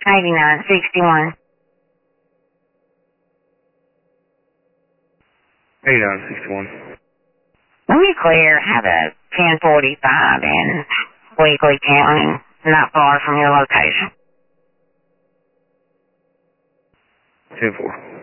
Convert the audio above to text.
8961. 8961. Nuclear had a 1045 in Weekly County, not far from your location. 10-4.